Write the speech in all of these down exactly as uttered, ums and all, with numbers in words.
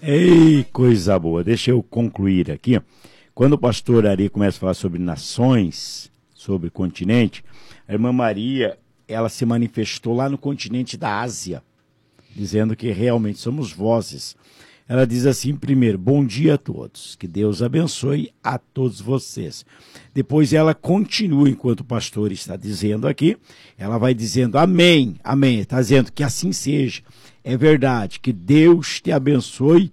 Ei, coisa boa. Deixa eu concluir aqui. Quando o pastor Ari começa a falar sobre nações, sobre continente, a irmã Maria, ela se manifestou lá no continente da Ásia, dizendo que realmente somos vozes. Ela diz assim, primeiro, bom dia a todos, que Deus abençoe a todos vocês. Depois ela continua, enquanto o pastor está dizendo aqui, ela vai dizendo amém, amém, está dizendo que assim seja. É verdade, que Deus te abençoe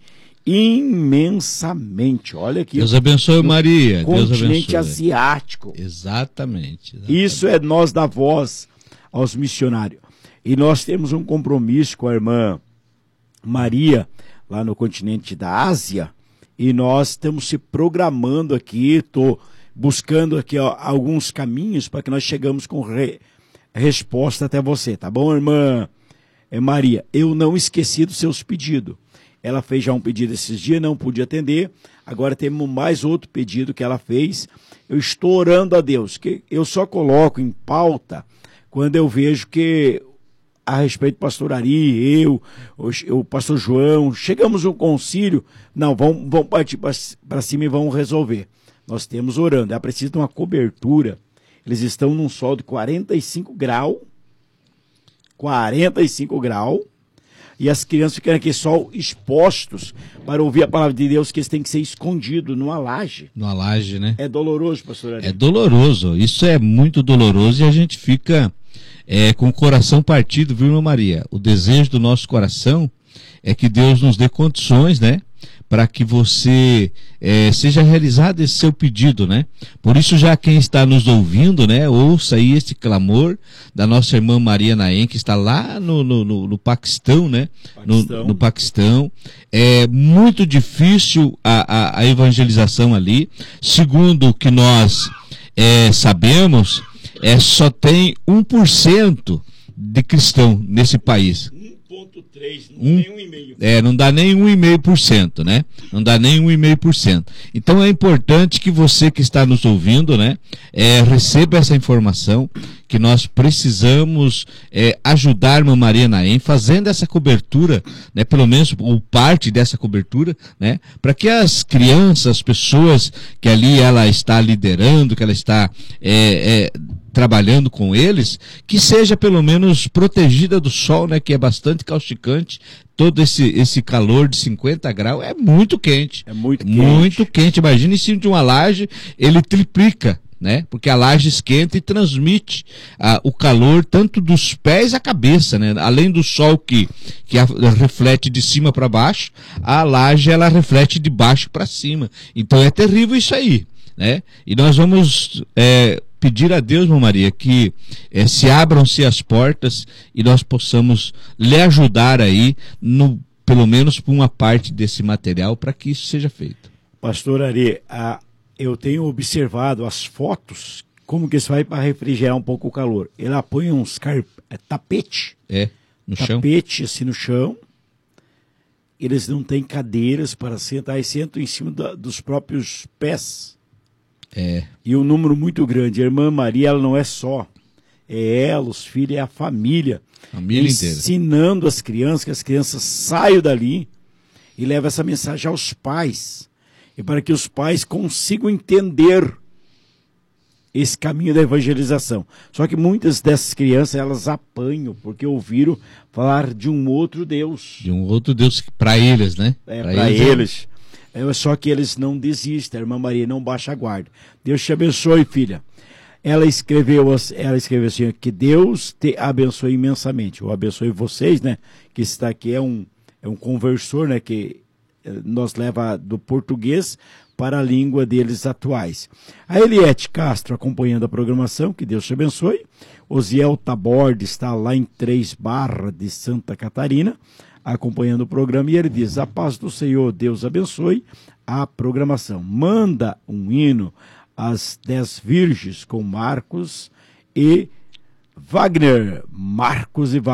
imensamente. Olha aqui. Deus abençoe, Maria. Continente Deus abençoe. asiático. Exatamente, exatamente. Isso é nós dar voz aos missionários. E nós temos um compromisso com a irmã Maria, lá no continente da Ásia, e nós estamos se programando aqui, estou buscando aqui ó, alguns caminhos para que nós chegamos com re... resposta até você, tá bom, irmã é, Maria? Eu não esqueci dos seus pedidos. Ela fez já um pedido esses dias, não pude atender, agora temos mais outro pedido que ela fez. Eu estou orando a Deus, que eu só coloco em pauta quando eu vejo que a respeito do pastor Ari, eu, o, o pastor João, chegamos a um concílio, não, vamos, vamos partir para cima e vamos resolver. Nós temos orando, ela precisa de uma cobertura, eles estão num sol de quarenta e cinco graus, quarenta e cinco graus, e as crianças ficam aqui só expostos para ouvir a palavra de Deus, que eles têm que ser escondidos numa laje. Numa laje, né? É doloroso, pastor Ari. É doloroso, isso é muito doloroso e a gente fica... É, com o coração partido, viu, irmã Maria? O desejo do nosso coração é que Deus nos dê condições, né? Para que você é, seja realizado esse seu pedido, né? Por isso, já quem está nos ouvindo, né? Ouça aí esse clamor da nossa irmã Maria Naem, que está lá no, no, no, no Paquistão, né? Paquistão. No, no Paquistão. É muito difícil a, a, a evangelização ali. Segundo o que nós é, sabemos... É, só tem um por cento de cristão nesse país. um ponto três, não um, nem um vírgula cinco. É, não dá nem um vírgula cinco por cento, né? Não dá nem um vírgula cinco por cento. Então é importante que você que está nos ouvindo, né, é, receba essa informação, que nós precisamos é, ajudar a irmã Maria Naem fazendo essa cobertura, né, pelo menos ou parte dessa cobertura, né, para que as crianças, as pessoas que ali ela está liderando, que ela está é, é, trabalhando com eles, que seja pelo menos protegida do sol, né, que é bastante causticante. Todo esse, esse calor de cinquenta graus é muito quente. É muito quente. Muito quente. Imagina em cima de uma laje, ele triplica, né? Porque a laje esquenta e transmite ah, o calor tanto dos pés à cabeça, né? Além do sol que, que a, reflete de cima para baixo, a laje ela reflete de baixo para cima. Então é terrível isso aí, né? E nós vamos é, pedir a Deus, irmã Maria, que é, se abram-se as portas e nós possamos lhe ajudar aí, no, pelo menos por uma parte desse material, para que isso seja feito. Pastor Ari, a eu tenho observado as fotos, como que isso vai para refrigerar um pouco o calor. Ela põe uns car... tapete. É, no tapete, chão. Tapete assim no chão. Eles não têm cadeiras para sentar e sentam em cima da, dos próprios pés. É. E um número muito grande. A irmã Maria, ela não é só. É ela, os filhos, é a família. Família inteira. Ensinando as crianças, que as crianças saiam dali e levam essa mensagem aos pais. E para que os pais consigam entender esse caminho da evangelização. Só que muitas dessas crianças, elas apanham, porque ouviram falar de um outro Deus. De um outro Deus para eles, né? É, para eles. eles. É, só que eles não desistem, a irmã Maria não baixa a guarda. Deus te abençoe, filha. Ela escreveu, ela escreveu assim, que Deus te abençoe imensamente. Eu abençoe vocês, né? Que está aqui é um, é um conversor, né? Que nos leva do português para a língua deles atuais. A Eliette Castro acompanhando a programação, que Deus te abençoe. Osiel Taborda está lá em Três Barras de Santa Catarina, acompanhando o programa, e ele diz: a paz do Senhor, Deus abençoe a programação. Manda um hino às Dez Virgens com Marcos e Wagner. Marcos e Wagner.